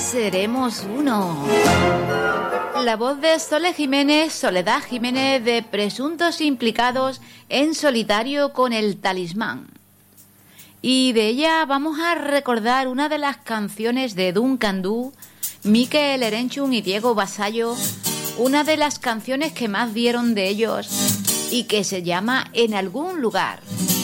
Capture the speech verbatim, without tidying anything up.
seremos uno. La voz de Sole Jiménez, Soledad Jiménez, de presuntos implicados en solitario con el Talismán. Y de ella vamos a recordar una de las canciones de Duncan Du, Mikel Erenchun y Diego Vasallo, una de las canciones que más vieron de ellos y que se llama En algún lugar.